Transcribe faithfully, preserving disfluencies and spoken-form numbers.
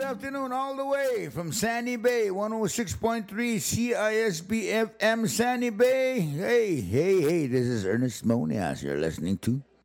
afternoon, all the way from Sandy Bay, one oh six point three C I S B F M, Sandy Bay. Hey, hey, hey, this is Ernest Monias. You're listening to